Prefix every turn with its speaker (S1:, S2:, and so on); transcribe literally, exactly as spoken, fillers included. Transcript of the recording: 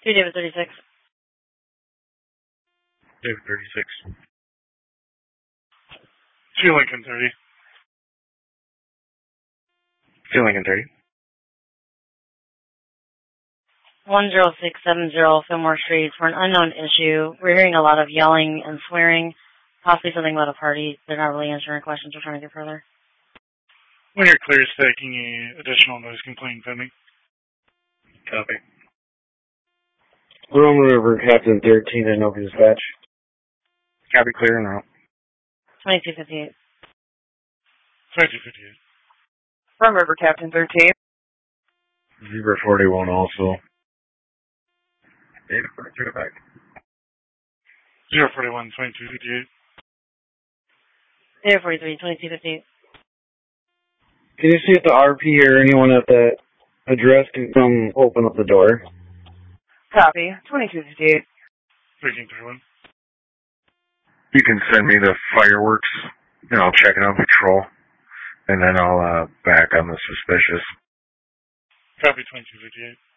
S1: Two David thirty-six.
S2: David thirty-six.
S3: Two Lincoln thirty.
S2: Two Lincoln thirty.
S1: one zero six seven zero Fillmore Street. For an unknown issue, we're hearing a lot of yelling and swearing, possibly something about a party. They're not really answering questions. We're trying to get further.
S3: When you're clear, staking any additional noise complaint pending.
S2: Copy. Rome River, Captain thirteen, and no dispatch. Copy, clear and out.
S1: twenty-two fifty-eight.
S3: twenty-two fifty-eight.
S4: Rome River, Captain thirteen.
S2: Zebra forty-one also. David forty-three back.
S3: Zero forty-one, twenty-two fifty-eight.
S1: Zero forty-three, twenty-two fifty-eight.
S2: Can you see if the R P or anyone at that address can come open up the door?
S4: Copy. twenty-two fifty-eight.
S3: thirteen thirty-one.
S2: You can send me the fireworks, and I'll check it on patrol, and then I'll uh, back on the suspicious.
S3: Copy twenty-two fifty-eight.